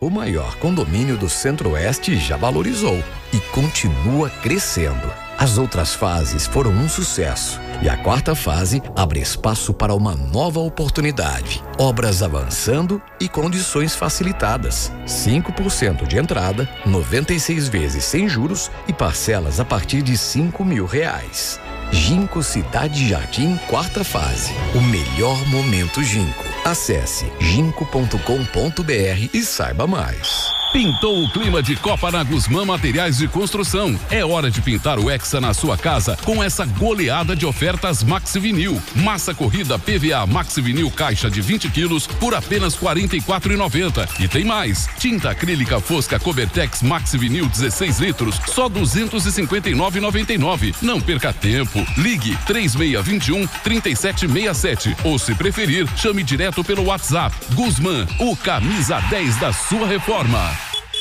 O maior condomínio do Centro-Oeste já valorizou e continua crescendo. As outras fases foram um sucesso e a quarta fase abre espaço para uma nova oportunidade. Obras avançando e condições facilitadas. 5% de entrada, 96 vezes sem juros e parcelas a partir de R$5.000. Ginco Cidade Jardim, quarta fase. O melhor momento Ginco. Acesse ginco.com.br e saiba mais. Pintou o clima de Copa na Guzmã Materiais de Construção. É hora de pintar o Hexa na sua casa com essa goleada de ofertas Maxi Vinil. Massa corrida PVA Maxi Vinil caixa de 20 quilos por apenas R$ 44,90. E tem mais. Tinta acrílica fosca Cobertex Maxi Vinil 16 litros, só R$ 259,99. Não perca tempo. Ligue 3621-3767 ou, se preferir, chame direto pelo WhatsApp. Guzmã, o camisa 10 da sua reforma.